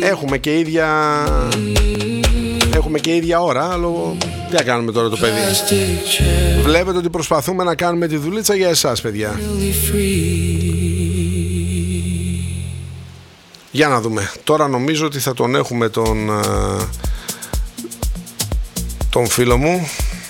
Έχουμε και ίδια ώρα, αλλά τι θα κάνουμε τώρα το παιδί. Βλέπετε ότι προσπαθούμε να κάνουμε τη δουλίτσα για εσάς, παιδιά. Για να δούμε. Τώρα νομίζω ότι θα τον έχουμε τον φίλο μου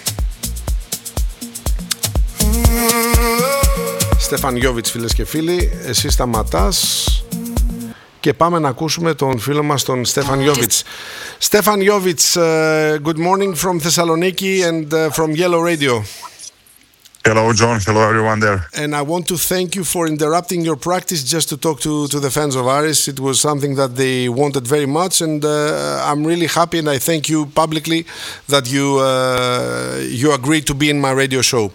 Στέφαν Γιόβιτς, φίλες και φίλοι. Εσύ σταματάς και πάμε να ακούσουμε τον φίλο μας τον Στέφαν Γιόβιτς. Στέφαν Γιόβιτς, good morning from Thessaloniki and from Yellow Radio. Hello, John. Hello, everyone there. And I want to thank you for interrupting your practice just to talk to the fans of Aris. It was something that they wanted very much, and I'm really happy, and I thank you publicly that you agreed to be in my radio show.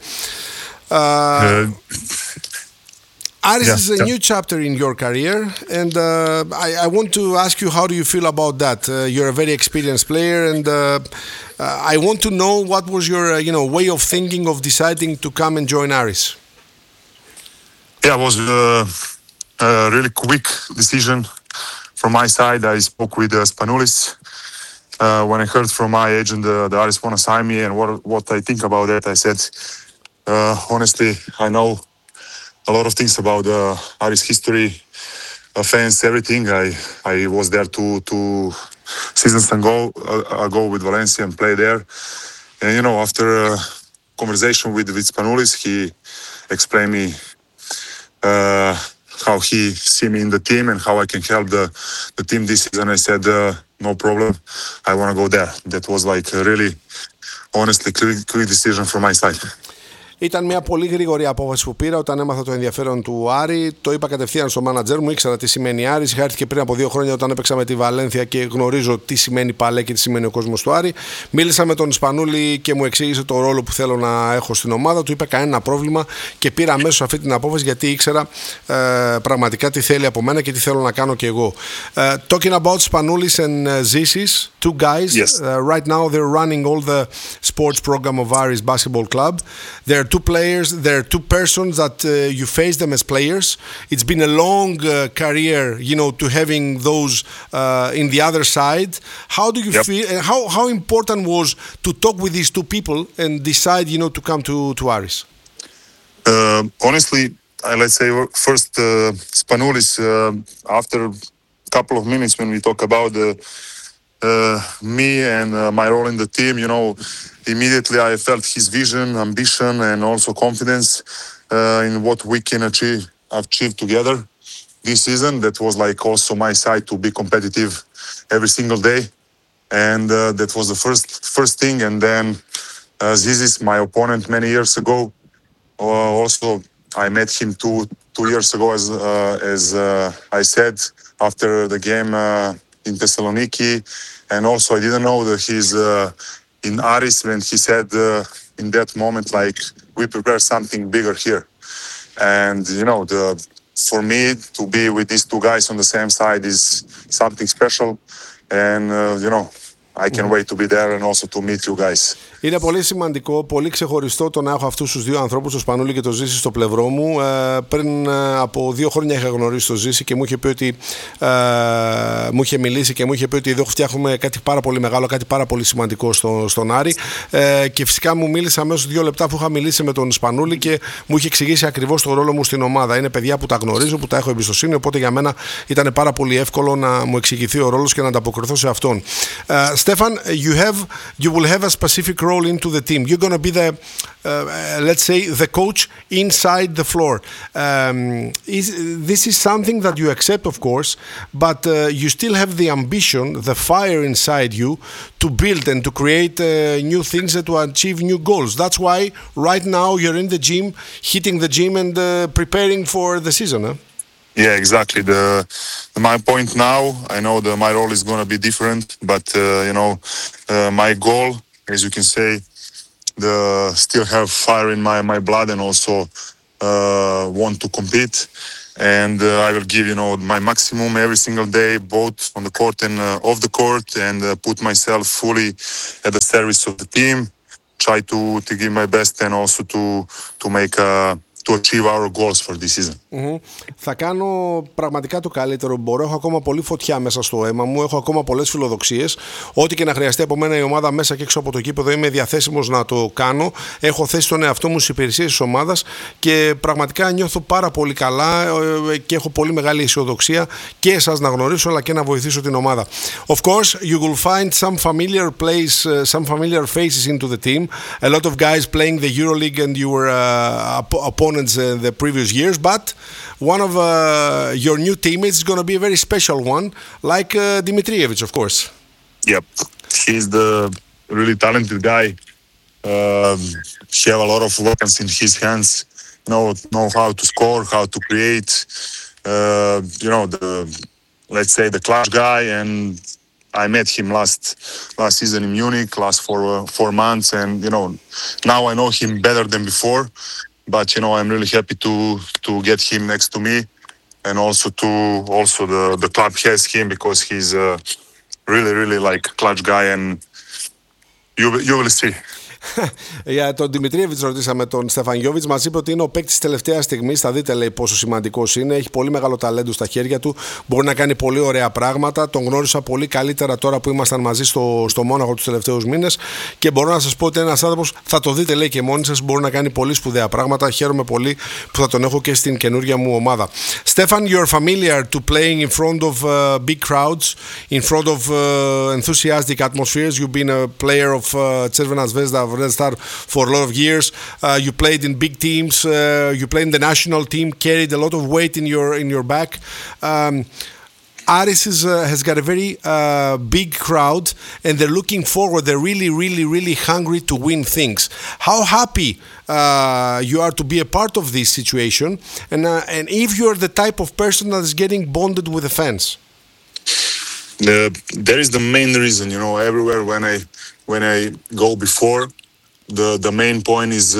Aris is a new chapter in your career, and I want to ask you, how do you feel about that? You're a very experienced player, and I want to know what was your way of thinking of deciding to come and join Aris. Yeah, it was a really quick decision from my side. I spoke with Spanoulis when I heard from my agent the Aris want to sign me, and what I think about that. I said, honestly, I know a lot of things about Aris history, fans, everything. I was there two seasons ago with Valencia and played there. And after a conversation with Spanoulis, he explained me how he see me in the team and how I can help the team this season. I said, no problem, I want to go there. That was like a really, honestly, quick decision from my side. Ήταν μια πολύ γρήγορη απόφαση που πήρα όταν έμαθα το ενδιαφέρον του Άρη. Το είπα κατευθείαν στο μάνατζερ μου, ήξερα τι σημαίνει Άρης. Είχα έρθει και πριν από 2 χρόνια όταν έπαιξα με τη Βαλένθια και γνωρίζω τι σημαίνει Παλέ και τι σημαίνει ο κόσμος του Άρη. Μίλησα με τον Σπανούλη και μου εξήγησε το ρόλο που θέλω να έχω στην ομάδα. Του είπα κανένα πρόβλημα και πήρα αμέσως αυτή την απόφαση γιατί ήξερα πραγματικά τι θέλει από μένα και τι θέλω να κάνω και εγώ. Talking about Spanoulis and Zisis, two guys. Yes. Right now they're running all the sports program of Aris Basketball Club. They're two players, they're two persons that you face them as players. It's been a long career, to having those in the other side. How do you feel, and how important was to talk with these two people and decide, to come to Aris? Honestly, let's say first Spanoulis, after a couple of minutes when we talk about me and my role in the team, immediately I felt his vision, ambition, and also confidence in what we can achieve together this season. That was like also my side to be competitive every single day, and that was the first thing. And then this is my opponent many years ago. Also, I met him two years ago, as I said after the game in Thessaloniki, and also I didn't know that he's in Aris when he said in that moment, like, we prepare something bigger here. And for me to be with these two guys on the same side is something special, and I can't wait to be there and also to meet you guys. Είναι πολύ σημαντικό, πολύ ξεχωριστό το να έχω αυτούς τους δύο ανθρώπους, τον Σπανούλη και τον Ζήση, στο πλευρό μου. Πριν από 2 χρόνια είχα γνωρίσει τον Ζήση και μου είχε πει ότι μου είχε μιλήσει και μου είχε πει ότι εδώ φτιάχνουμε κάτι πάρα πολύ μεγάλο, κάτι πάρα πολύ σημαντικό στον Άρη. Και φυσικά μου μίλησε αμέσως 2 λεπτά που είχα μιλήσει με τον Σπανούλη και μου είχε εξηγήσει ακριβώς τον ρόλο μου στην ομάδα. Είναι παιδιά που τα γνωρίζω, που τα έχω εμπιστοσύνη, οπότε για μένα ήταν πάρα πολύ εύκολο να μου εξηγηθεί ο ρόλος και να ανταποκριθώ σε αυτόν. Στέφαν, you will have a specific role into the team. You're going to be the, let's say, the coach inside the floor. This is something that you accept, of course, but you still have the ambition, the fire inside you to build and to create new things and to achieve new goals. That's why right now you're in the gym, hitting the gym and preparing for the season, huh? Yeah, exactly. My point now, I know that my role is going to be different, but my goal, as you can say, still have fire in my blood and also want to compete. And I will give my maximum every single day, both on the court and off the court, and put myself fully at the service of the team. Try to give my best and also to to achieve our goals for this season. Θα κάνω πραγματικά το καλύτερο που μπορώ. Έχω ακόμα πολύ φωτιά μέσα στο αίμα μου. Έχω ακόμα πολλές φιλοδοξίες. Ό,τι και να χρειαστεί από μένα η ομάδα μέσα και έξω από το γήπεδο, είμαι διαθέσιμος να το κάνω. Έχω θέσει τον εαυτό μου στις υπηρεσίες της ομάδας και πραγματικά νιώθω πάρα πολύ καλά και έχω πολύ μεγάλη αισιοδοξία και εσάς να γνωρίσω αλλά και να βοηθήσω την ομάδα. Of course, you will find some familiar faces into the team. A lot of guys playing the EuroLeague and you were opponents in the previous years, but one of your new teammates is going to be a very special one, like Dimitrijevic, of course. Yep, he's the really talented guy. He have a lot of weapons in his hands. Know how to score, how to create. Let's say the clutch guy, and I met him last season in Munich, last 4 months, and now I know him better than before. But I'm really happy to get him next to me, and also the club has him because he's a really like clutch guy, and you will see. Για τον Δημητρίεβιτς ρωτήσαμε τον Στεφανιόβιτς. Μας είπε ότι είναι ο παίκτης τελευταίας στιγμής. Θα δείτε, λέει, πόσο σημαντικός είναι. Έχει πολύ μεγάλο ταλέντο στα χέρια του. Μπορεί να κάνει πολύ ωραία πράγματα. Τον γνώρισα πολύ καλύτερα τώρα που ήμασταν μαζί στο Μόναχο τους τελευταίους μήνες. Και μπορώ να σας πω ότι είναι ένας άνθρωπος, θα το δείτε, λέει, και μόνοι σας, μπορεί να κάνει πολύ σπουδαία πράγματα. Χαίρομαι πολύ που θα τον έχω και στην καινούργια μου ομάδα. Stefan, you're familiar to playing in front of big crowds, in front of enthusiastic atmospheres. You've been a player of Crvena Zvezda, Red Star for a lot of years. You played in big teams. You played in the national team. Carried a lot of weight in your back. Aris has got a very big crowd, and they're looking forward. They're really hungry to win things. How happy you are to be a part of this situation, and if you're the type of person that is getting bonded with the fans. There is the main reason, everywhere when I go before. The main point is,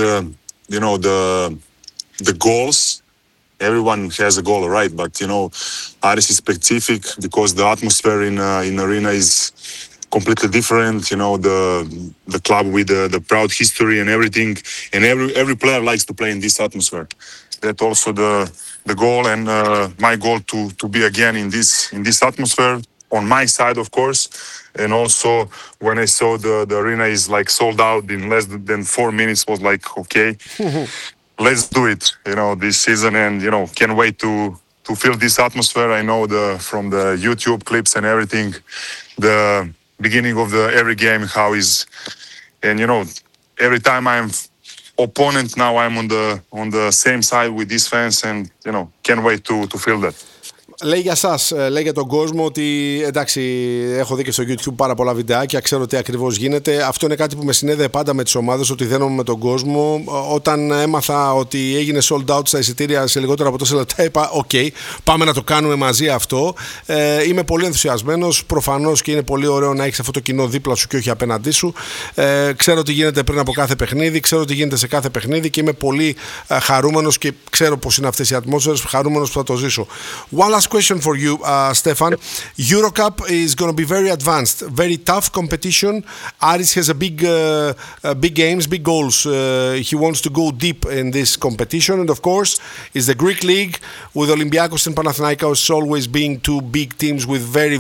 the goals. Everyone has a goal, right? But Aris is specific because the atmosphere in arena is completely different. The club with the proud history and everything, and every player likes to play in this atmosphere. That's also the goal, and my goal to be again in this atmosphere. On my side, of course, and also when I saw the arena is like sold out in less than 4 minutes, was like, okay, let's do it, this season, and can't wait to feel this atmosphere. I know from the YouTube clips and everything, the beginning of every game, how is, and every time I'm opponent, now I'm on the same side with these fans, and can't wait to feel that. Λέει για σας, λέει για τον κόσμο ότι εντάξει, έχω δει και στο YouTube πάρα πολλά βιντεάκια, ξέρω τι ακριβώς γίνεται. Αυτό είναι κάτι που με συνέδεε πάντα με τις ομάδες, ότι δένομαι με τον κόσμο. Όταν έμαθα ότι έγινε sold out στα εισιτήρια σε λιγότερα από τόσα λεπτά, είπα: OK, πάμε να το κάνουμε μαζί αυτό. Είμαι πολύ ενθουσιασμένος. Προφανώς και είναι πολύ ωραίο να έχεις αυτό το κοινό δίπλα σου και όχι απέναντί σου. Ξέρω τι γίνεται πριν από κάθε παιχνίδι, ξέρω τι γίνεται σε κάθε παιχνίδι και είμαι πολύ χαρούμενος και ξέρω πώς είναι αυτές οι ατμόσφαιρες. Χαρούμενος που θα το ζήσω. One last question for you, Stefan. Eurocup is going to be very advanced, very tough competition. Aris has big games, big goals. He wants to go deep in this competition, and of course, is the Greek League with Olympiacos and Panathinaikos always being two big teams with very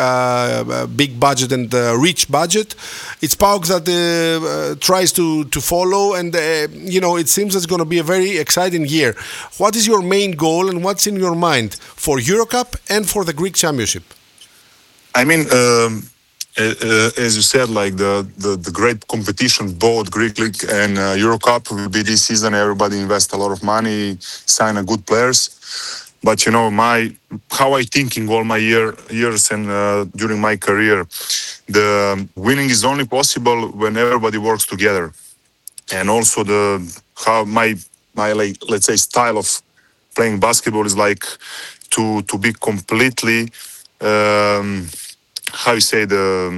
big budget and rich budget. It's PAOK that tries to follow, and it seems it's going to be a very exciting year. What is your main goal, and what's in your mind for Eurocup and for the Greek Championship? I mean, as you said, like the great competition, both Greek League and Eurocup will be this season. Everybody invest a lot of money, sign a good players. But how I thinking all my years and during my career, the winning is only possible when everybody works together, and also how my like, let's say, style of playing basketball is like to be completely how you say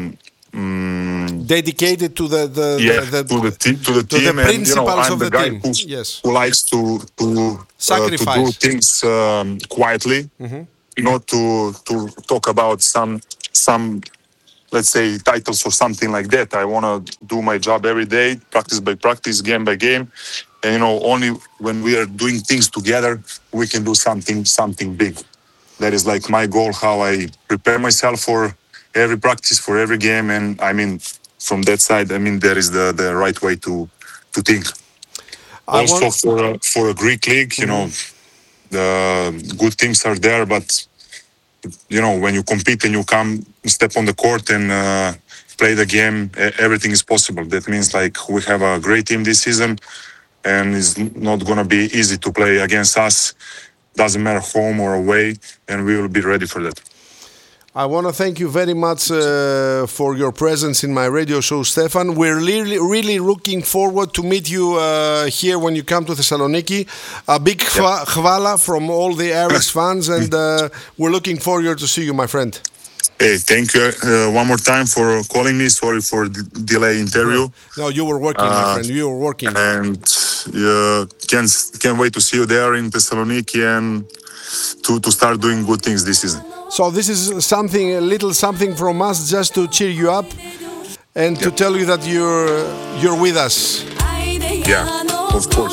dedicated to the team, the principles and, of the guy team. who likes to sacrifice, to do things quietly, not to talk about some let's say, titles or something like that. I want to do my job every day, practice by practice, game by game. And, you know, only when we are doing things together, we can do something big. That is like my goal, how I prepare myself for every practice, for every game. And I mean, from that side, I mean, there is the right way to think. Also for a Greek league, you know, the good teams are there, but you know, when you compete and you come step on the court and play the game, everything is possible. That means like we have a great team this season, and it's not going to be easy to play against us. Doesn't matter home or away, and we will be ready for that. I want to thank you very much for your presence in my radio show, Stefan. We're really looking forward to meet you here when you come to Thessaloniki. A big chvala from all the Aris fans, and we're looking forward to see you, my friend. Hey, thank you one more time for calling me. Sorry for the delay interview. No, you were working, my friend. You were working. And can't wait to see you there in Thessaloniki and to start doing good things this season. So this is a little something from us just to cheer you up and to tell you that you're with us. Yeah, of course.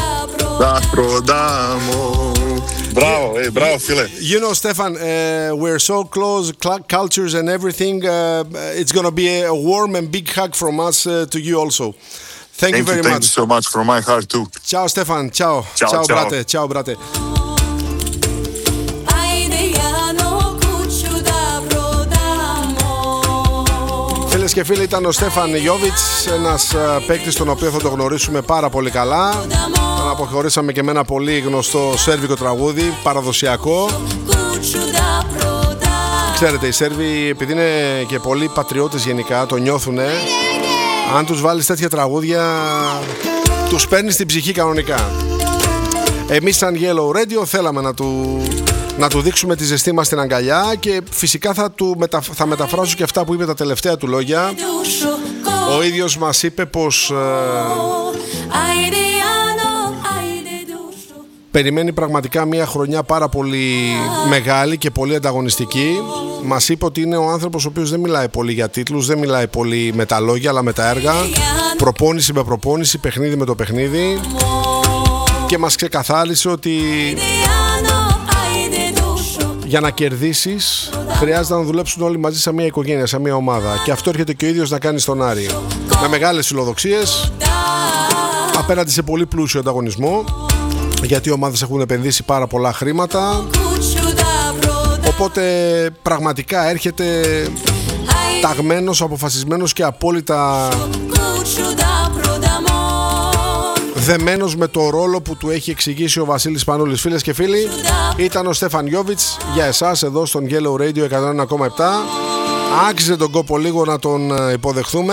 Bravo, φίλε. You know, Stefan, we're so close, cultures and everything. It's going to be a warm and big hug from us to you also. Thank you very much. Thank you so much from my heart too. Ciao, Stefan. Ciao. Ciao, brate. Ciao, brate. Φίλες και φίλοι, ήταν ο Στέφαν Γιόβιτς, ένας παίκτης τον οποίο θα το γνωρίσουμε πάρα πολύ καλά. Τον αποχωρήσαμε και με ένα πολύ γνωστό σέρβικο τραγούδι, παραδοσιακό. Ξέρετε, οι Σέρβοι, επειδή είναι και πολλοί πατριώτες γενικά, το νιώθουνε. Αν τους βάλεις τέτοια τραγούδια, τους παίρνει στην ψυχή κανονικά. Εμείς σαν Yellow Radio θέλαμε να του δείξουμε τη ζεστή μας στην αγκαλιά και φυσικά θα μεταφράσω και αυτά που είπε τα τελευταία του λόγια. Ο ίδιος μας είπε πως περιμένει πραγματικά μια χρονιά πάρα πολύ μεγάλη και πολύ ανταγωνιστική. Μας είπε ότι είναι ο άνθρωπος ο οποίος δεν μιλάει πολύ για τίτλους, δεν μιλάει πολύ με τα λόγια αλλά με τα έργα, προπόνηση με προπόνηση, παιχνίδι με το παιχνίδι, και μας ξεκαθάρισε ότι για να κερδίσεις χρειάζεται να δουλέψουν όλοι μαζί σαν μια οικογένεια, σαν μια ομάδα, και αυτό έρχεται και ο ίδιος να κάνει στον Άρη με μεγάλες φιλοδοξίες απέναντι σε πολύ πλούσιο ανταγωνισμό, γιατί οι ομάδες έχουν επενδύσει πάρα πολλά χρήματα, οπότε πραγματικά έρχεται ταγμένος, αποφασισμένος και απόλυτα δεμένος με το ρόλο που του έχει εξηγήσει ο Βασίλης Σπανούλης. Φίλες και φίλοι, ήταν ο Στέφαν Γιόβιτς για εσάς εδώ στον Yellow Radio 101,7. Άξιζε τον κόπο λίγο να τον υποδεχθούμε.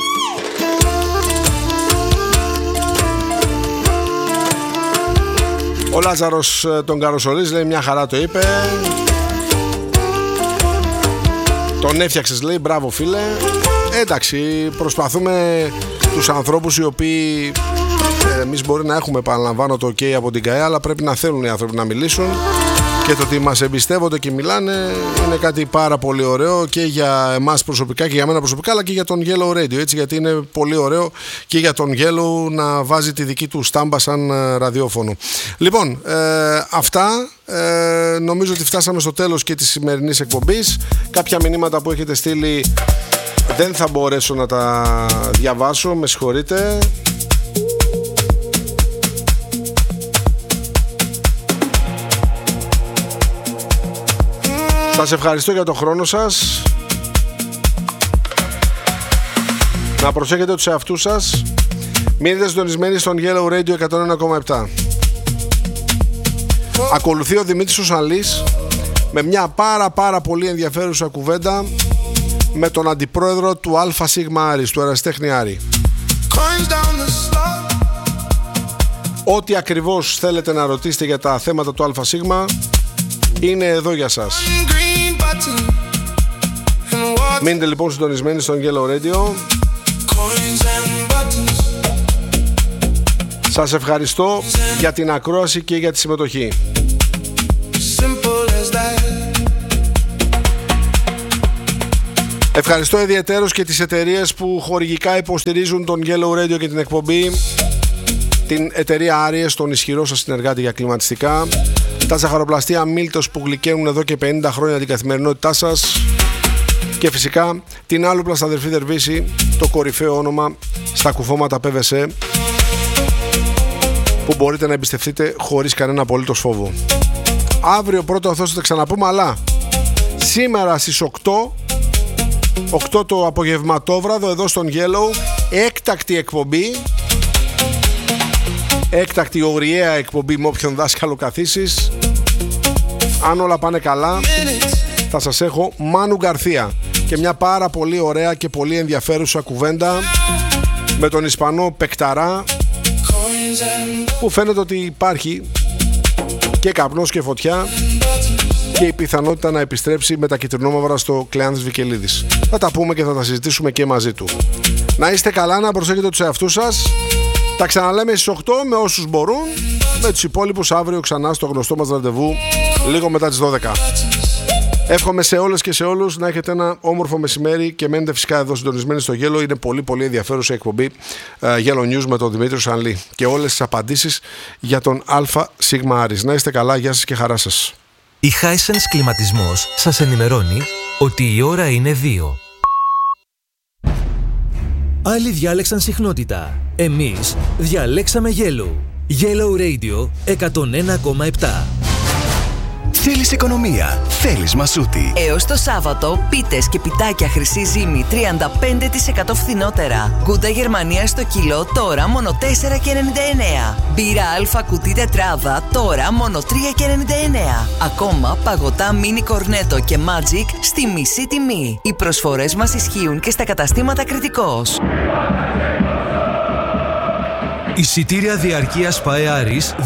Ο Λάζαρος τον Καροσολής λέει μια χαρά το είπε. Τον έφτιαξες, λέει, μπράβο φίλε. Εντάξει, προσπαθούμε τους ανθρώπους οι οποίοι εμείς μπορεί να έχουμε, επαναλαμβάνω, το OK από την ΚΑΕ, αλλά πρέπει να θέλουν οι άνθρωποι να μιλήσουν, και το ότι μας εμπιστεύονται και μιλάνε είναι κάτι πάρα πολύ ωραίο και για εμάς προσωπικά και για μένα προσωπικά, αλλά και για τον Yellow Radio, έτσι, γιατί είναι πολύ ωραίο και για τον Yellow να βάζει τη δική του στάμπα σαν ραδιόφωνο. Λοιπόν, αυτά. Νομίζω ότι φτάσαμε στο τέλος και της σημερινής εκπομπής. Κάποια μηνύματα που έχετε στείλει δεν θα μπορέσω να τα διαβάσω, με συγχωρείτε. Σας ευχαριστώ για τον χρόνο σας. Να προσέχετε τους εαυτούς σας. Μείνετε συντονισμένοι στον Yellow Radio 101,7. Ακολουθεί ο Δημήτρης ο Σαλής με μια πάρα πολύ ενδιαφέρουσα κουβέντα με τον αντιπρόεδρο του ΑΣ Άρης, του Ερασιτέχνη Άρη. Ό,τι ακριβώς θέλετε να ρωτήσετε για τα θέματα του ΑΣ είναι εδώ για σας. Μείνετε λοιπόν συντονισμένοι στον Yellow Radio. Σας ευχαριστώ για την ακρόαση και για τη συμμετοχή. Ευχαριστώ ιδιαιτέρως και τις εταιρείες που χορηγικά υποστηρίζουν τον Yellow Radio και την εκπομπή. Την εταιρεία Aries, τον ισχυρό σας συνεργάτη για κλιματιστικά. Τα ζαχαροπλαστεία Μίλτος που γλυκαίνουν εδώ και 50 χρόνια την καθημερινότητά σας. Και φυσικά την Άλουπλαστ αδερφή Δερβίση, το κορυφαίο όνομα στα κουφώματα PVC, που μπορείτε να εμπιστευτείτε χωρίς κανένα απολύτως φόβο. Αύριο πρώτο Αθώς θα τα ξαναπούμε, αλλά σήμερα στις 8 το απογευματόβραδο εδώ στον Yellow, έκτακτη εκπομπή, έκτακτη ωριαία εκπομπή με όποιον δάσκαλο καθίσεις. Αν όλα πάνε καλά, θα σας έχω Μάνου Γκαρθία και μια πάρα πολύ ωραία και πολύ ενδιαφέρουσα κουβέντα με τον Ισπανό παικταρά, που φαίνεται ότι υπάρχει και καπνός και φωτιά και η πιθανότητα να επιστρέψει με τα κυτρινόμαυρα στο Κλεάνθης Βικελίδης. Θα τα πούμε και θα τα συζητήσουμε και μαζί του. Να είστε καλά, να προσέχετε τους εαυτούς σας. Τα ξαναλέμε στις 8 με όσους μπορούν, με τους υπόλοιπους αύριο ξανά στο γνωστό μας ραντεβού λίγο μετά τις 12. Εύχομαι σε όλες και σε όλους να έχετε ένα όμορφο μεσημέρι και μένετε φυσικά εδώ συντονισμένοι στο Yellow. Είναι πολύ πολύ ενδιαφέρουσα η εκπομπή Yellow News με τον Δημήτριο Σανλή και όλες τις απαντήσεις για τον ΑΣ Άρης. Να είστε καλά, γεια σας και χαρά σας. Η Hisense Κλιματισμός σας ενημερώνει ότι η ώρα είναι 2. Άλλοι διάλεξαν συχνότητα. Εμείς διαλέξαμε Yellow. Yellow Radio 101,7. Θέλεις οικονομία, θέλεις Μασούτη. Έως το Σάββατο, πίτες και πιτάκια Χρυσή Ζύμη 35% φθηνότερα. Γκούντα Γερμανία στο κιλό τώρα μόνο 4,99. Μπύρα Α κουτί τετράδα τώρα μόνο 3,99. Ακόμα παγωτά μίνι κορνέτο και Magic στη μισή τιμή. Οι προσφορές μας ισχύουν και στα καταστήματα Κρητικός. Εισιτήρια διαρκείας ΠΑΕ Άρης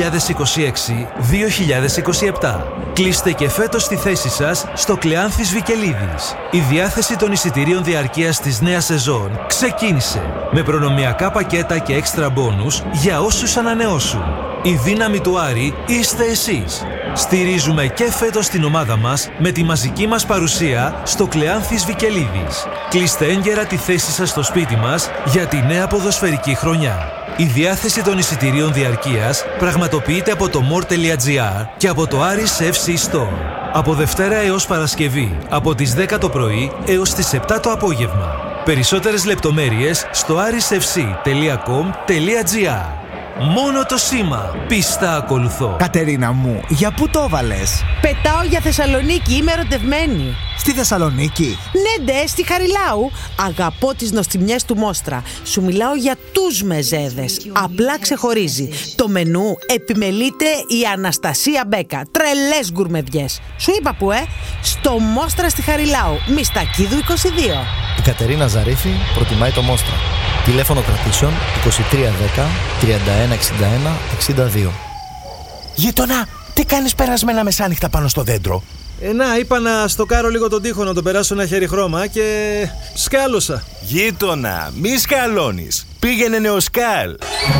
2026-2027. Κλείστε και φέτος τη θέση σας στο Κλεάνθης Βικελίδης. Η διάθεση των εισιτηρίων διαρκείας της νέας σεζόν ξεκίνησε με προνομιακά πακέτα και έξτρα μπόνους για όσους ανανεώσουν. Η δύναμη του Άρη είστε εσείς. Στηρίζουμε και φέτος την ομάδα μας με τη μαζική μας παρουσία στο Κλεάνθης Βικελίδης. Κλείστε έγκαιρα τη θέση σας στο σπίτι μας για τη νέα ποδοσφαιρική χρονιά. Η διάθεση των εισιτηρίων διαρκείας πραγματοποιείται από το more.gr και από το Aris FC Store. Από Δευτέρα έως Παρασκευή, από τις 10 το πρωί έως τις 7 το απόγευμα. Περισσότερες λεπτομέρειες στο arisfc.com.gr. Μόνο το σήμα. Πίστα ακολουθώ. Κατερίνα μου, για πού το βάλες? Πετάω για Θεσσαλονίκη, είμαι ερωτευμένη. Στη Θεσσαλονίκη? Ναι, ντε, στη Χαριλάου. Αγαπώ τις νοστιμιές του Μόστρα. Σου μιλάω για τους μεζέδες. Απλά ξεχωρίζει. Το μενού επιμελείται η Αναστασία Μπέκα. Τρελές γκουρμεδιές. Σου είπα που, στο Μόστρα στη Χαριλάου. Μιστακίδου 22. Η Κατερίνα Ζαρίφη προτιμάει το Μόστρα. Τηλέφωνο κρατήσεων 2310 3161 62. Γείτονα, τι κάνεις περασμένα μεσάνυχτα πάνω στο δέντρο? Να, είπα να στοκάρω λίγο τον τοίχο, να το περάσω ένα χέρι χρώμα και σκάλωσα. Γείτονα, μη σκαλώνεις. Πήγαινε Νεοσκάλ.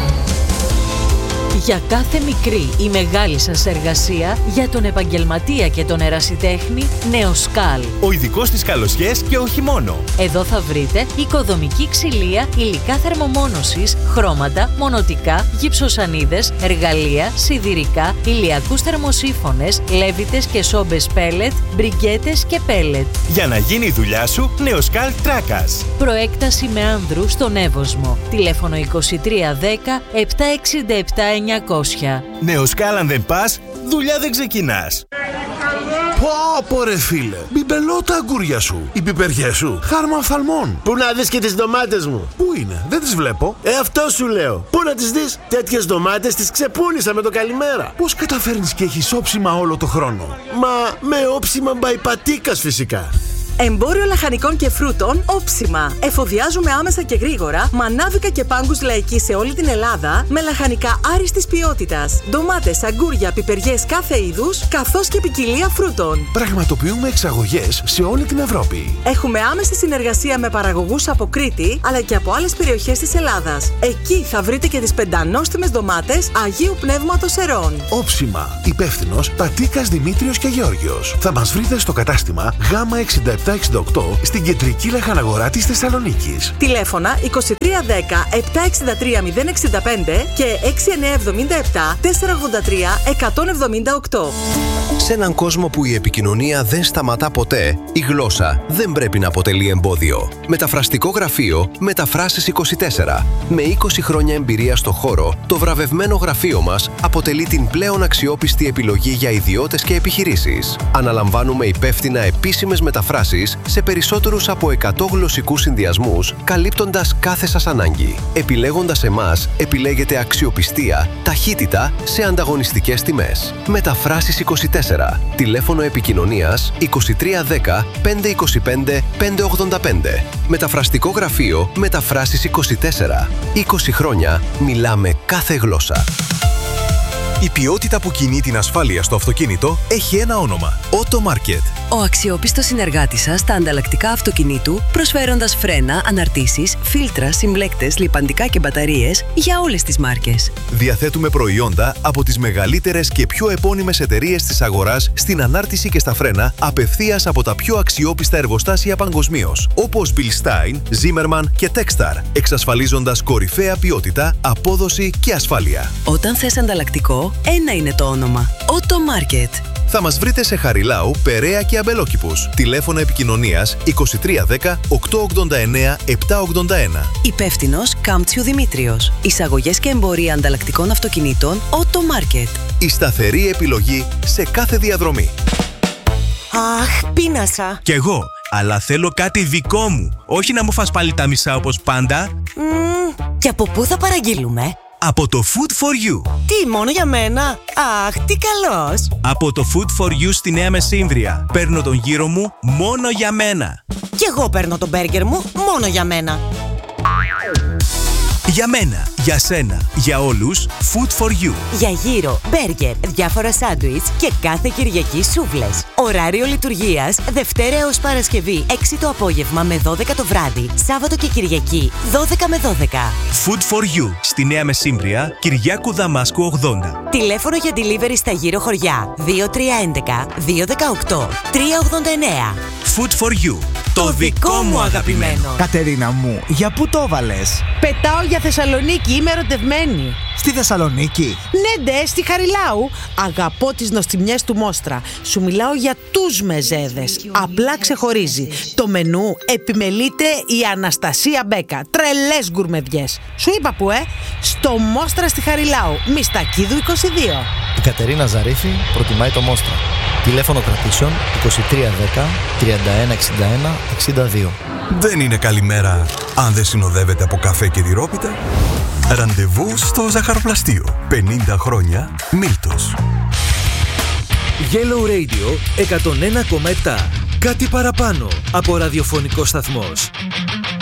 Για κάθε μικρή ή μεγάλη σας εργασία, για τον επαγγελματία και τον ερασιτέχνη, Νεοσκάλ. Ο ειδικός της καλοσιές και όχι μόνο. Εδώ θα βρείτε οικοδομική ξυλία, υλικά θερμομόνωσης, χρώματα, μονοτικά, γυψοσανίδες, εργαλεία, σιδηρικά, ηλιακούς θερμοσύφωνες, λέβητες και σόμπες πέλετ, μπριγκέτες και πέλετ. Για να γίνει η δουλειά σου, Νεοσκάλ Τράκας. Προέκταση με άνδρου στον Εύωσμο. Τηλέφωνο 2310 767 900. Νεοσκάλ, αν δεν πας, δουλειά δεν ξεκινάς. Πω ρε φίλε, μπιμπελώ τα αγκούρια σου, οι πιπεριές σου, χάρμα οφθαλμών. Πού να δεις και τις ντομάτες μου? Πού είναι, δεν τις βλέπω. Αυτό σου λέω. Πού να τις δεις? Τέτοιες ντομάτες τις ξεπούλησα με το καλημέρα. Πώς καταφέρνεις και έχεις όψιμα όλο το χρόνο? Μα με όψιμα μπαϊπατίκας φυσικά. Εμπόριο λαχανικών και φρούτων όψιμα. Εφοδιάζουμε άμεσα και γρήγορα μανάβικα και πάγκους λαϊκή σε όλη την Ελλάδα με λαχανικά άριστης ποιότητας. Ντομάτες, αγκούρια, πιπεριές κάθε είδους, καθώς και ποικιλία φρούτων. Πραγματοποιούμε εξαγωγές σε όλη την Ευρώπη. Έχουμε άμεση συνεργασία με παραγωγούς από Κρήτη αλλά και από άλλες περιοχές της Ελλάδας. Εκεί θα βρείτε και τις πεντανόστιμες ντομάτες Αγίου Πνεύματος Ερών. Όψιμα. Υπεύθυνος Πατίκας Δημήτριος και Γεώργιος. Θα μας βρείτε στο κατάστημα Γ67 768 στην κεντρική λαχαναγορά της Θεσσαλονίκης. Τηλέφωνα 2310 763 065 και 6977 483 178. Σε έναν κόσμο που η επικοινωνία δεν σταματά ποτέ, η γλώσσα δεν πρέπει να αποτελεί εμπόδιο. Μεταφραστικό γραφείο Μεταφράσεις 24. Με 20 χρόνια εμπειρία στο χώρο, το βραβευμένο γραφείο μας αποτελεί την πλέον αξιόπιστη επιλογή για ιδιώτες και επιχειρήσεις. Αναλαμβάνουμε υπεύθυνα επίσημες μεταφράσεις σε περισσότερους από 100 γλωσσικούς συνδυασμούς, καλύπτοντας κάθε σας ανάγκη. Επιλέγοντας εμάς, επιλέγετε αξιοπιστία, ταχύτητα σε ανταγωνιστικές τιμές. Μεταφράσεις 24. Τηλέφωνο επικοινωνίας 2310 525 585. Μεταφραστικό γραφείο Μεταφράσεις 24. 20 χρόνια μιλάμε κάθε γλώσσα. Η ποιότητα που κινεί την ασφάλεια στο αυτοκίνητο έχει ένα όνομα. Auto Market. Ο αξιόπιστος συνεργάτης σας στα ανταλλακτικά αυτοκινήτου, προσφέροντας φρένα, αναρτήσεις, φίλτρα, συμπλέκτες, λιπαντικά και μπαταρίες για όλες τις μάρκες. Διαθέτουμε προϊόντα από τις μεγαλύτερες και πιο επώνυμες εταιρείες της αγοράς στην ανάρτηση και στα φρένα, απευθείας από τα πιο αξιόπιστα εργοστάσια παγκοσμίως, όπως Bill Stein, Zimmerman και Techstar, εξασφαλίζοντας κορυφαία ποιότητα, απόδοση και ασφάλεια. Όταν θες ανταλλακτικό, ένα είναι το όνομα. Auto Market. Θα μας βρείτε σε Χαριλάου, Περαία και Αμπελόκηπους. Τηλέφωνο επικοινωνίας 2310 889 781. Υπεύθυνος Κάμπτσιου Δημήτριος. Εισαγωγές και εμπορία ανταλλακτικών αυτοκινήτων Auto Market. Η σταθερή επιλογή σε κάθε διαδρομή. Αχ, πείνασα. Κι εγώ, αλλά θέλω κάτι δικό μου. Όχι να μου φας πάλι τα μισά όπως πάντα. Και από πού θα παραγγείλουμε? Από το Food for You. Τι, μόνο για μένα? Αχ, τι καλός. Από το Food for You στη Νέα Μεσύμβρια. Παίρνω τον γύρο μου μόνο για μένα. Κι εγώ παίρνω τον μπέργκερ μου μόνο για μένα. Για μένα, για σένα, για όλους, Food for You. Για γύρο, μπέργκερ, διάφορα σάντουιτς και κάθε Κυριακή σούβλες. Ωράριο λειτουργίας Δευτέρα έως Παρασκευή 6 το απόγευμα με 12 το βράδυ. Σάββατο και Κυριακή 12 με 12. Food for You στη Νέα Μεσύμβρια, Κυριάκου Δαμάσκου 80. Τηλέφωνο για delivery στα γύρω χωριά 2311 218 389. Food for You. Το δικό μου αγαπημένο. Κατερίνα μου, για πού το βάλες? Πετάω για Θεσσαλονίκη, είμαι ερωτευμένη. Στη Θεσσαλονίκη? Ναι, ντε, στη Χαριλάου. Αγαπώ τις νοστιμιές του Μόστρα. Σου μιλάω για τους μεζέδες. Απλά ξεχωρίζει. Το μενού επιμελείται η Αναστασία Μπέκα. Τρελές γκουρμεδιές. Σου είπα που, στο Μόστρα στη Χαριλάου. Μιστακίδου 22. Η Κατερίνα Ζαρίφη προτιμάει το Μόστρα. Τηλέφωνο κρατήσεων 2310 3161 62. Δεν είναι καλημέρα αν δεν συνοδεύεται από καφέ και τυρόπιτα. Ραντεβού στο ζαχαροπλαστείο. 50 χρόνια Μίλτος. Yellow Radio 101,7. Κάτι παραπάνω από ραδιοφωνικό σταθμός.